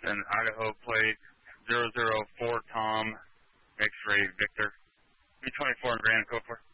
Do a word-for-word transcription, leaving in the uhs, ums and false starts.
then Idaho plate zero zero four Tom, X-ray Victor, B twenty-four in Grand Code for.